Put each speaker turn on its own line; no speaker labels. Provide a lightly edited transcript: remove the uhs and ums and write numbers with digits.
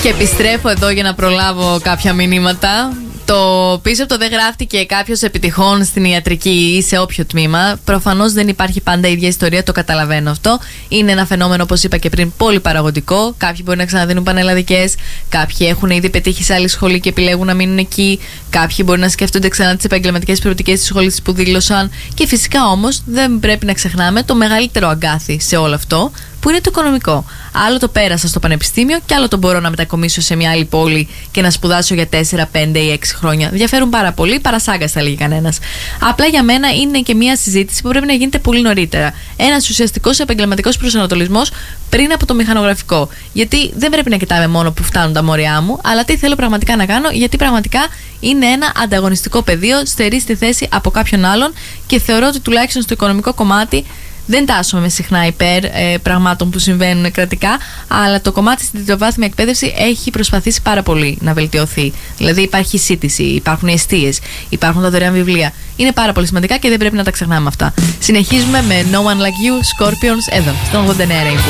Και επιστρέφω εδώ για να προλάβω κάποια μηνύματα. Το πίσω από το δεν γράφτηκε κάποιος επιτυχών στην ιατρική ή σε όποιο τμήμα. Προφανώς δεν υπάρχει πάντα η ίδια ιστορία, το καταλαβαίνω αυτό. Είναι ένα φαινόμενο, όπως είπα και πριν, πολύ παραγωγικό. Κάποιοι μπορεί να ξαναδίνουν πανελλαδικές, κάποιοι έχουν ήδη πετύχει σε άλλη σχολή και επιλέγουν να μείνουν εκεί. Κάποιοι μπορεί να σκέφτονται ξανά τις επαγγελματικές προοπτικές της σχολής που δήλωσαν. Και φυσικά όμως δεν πρέπει να ξεχνάμε το μεγαλύτερο αγκάθι σε όλο αυτό, που είναι το οικονομικό. Άλλο το πέρασα στο πανεπιστήμιο και άλλο το μπορώ να μετακομίσω σε μια άλλη πόλη και να σπουδάσω για 4, 5 ή 6 χρόνια. Διαφέρουν πάρα πολύ, παρασάγκας θα λέγει κανένας. Απλά για μένα είναι και μια συζήτηση που πρέπει να γίνεται πολύ νωρίτερα. Ένας ουσιαστικός επαγγελματικός προσανατολισμός πριν από το μηχανογραφικό. Γιατί δεν πρέπει να κοιτάμε μόνο που φτάνουν τα μόρια μου, αλλά τι θέλω πραγματικά να κάνω, γιατί πραγματικά είναι ένα ανταγωνιστικό πεδίο, στερεί στη θέση από κάποιον άλλον και θεωρώ ότι τουλάχιστον στο οικονομικό κομμάτι. Δεν τάσσομαι συχνά υπέρ πραγμάτων που συμβαίνουν κρατικά, αλλά το κομμάτι στην τριτοβάθμια εκπαίδευση έχει προσπαθήσει πάρα πολύ να βελτιωθεί. Δηλαδή υπάρχει σύντηση, υπάρχουν οι εστίες, υπάρχουν τα δωρεάν βιβλία. Είναι πάρα πολύ σημαντικά και δεν πρέπει να τα ξεχνάμε αυτά. Συνεχίζουμε με No One Like You, Scorpions, εδώ, στον 89 Rainbow.